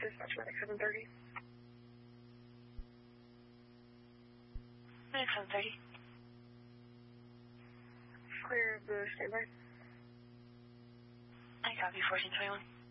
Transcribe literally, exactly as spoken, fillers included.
Dispatch Medic seven thirty. Medic seven thirty. Clear of the standby. I copy fourteen twenty-one.